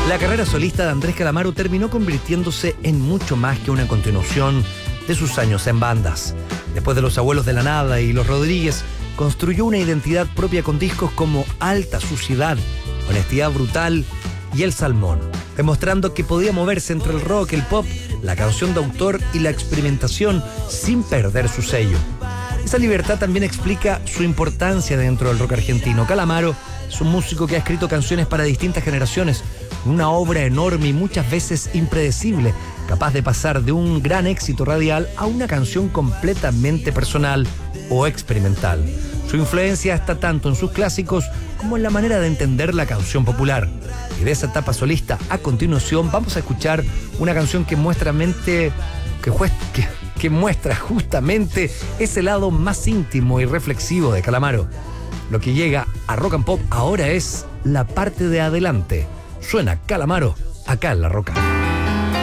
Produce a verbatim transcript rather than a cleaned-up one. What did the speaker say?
La carrera solista de Andrés Calamaro terminó convirtiéndose en mucho más que una continuación de sus años en bandas. Después de Los Abuelos de la Nada y Los Rodríguez, construyó una identidad propia con discos como Alta Suciedad, Honestidad Brutal y El Salmón, demostrando que podía moverse entre el rock, el pop, la canción de autor y la experimentación sin perder su sello. Esa libertad también explica su importancia dentro del rock argentino. Calamaro es un músico que ha escrito canciones para distintas generaciones, una obra enorme y muchas veces impredecible, capaz de pasar de un gran éxito radial a una canción completamente personal o experimental. Su influencia está tanto en sus clásicos como en la manera de entender la canción popular. Y de esa etapa solista, a continuación, vamos a escuchar una canción que muestra mente, que, que, que muestra justamente ese lado más íntimo y reflexivo de Calamaro. Lo que llega a Rock and Pop ahora es la parte de adelante. Suena Calamaro acá en La Roca.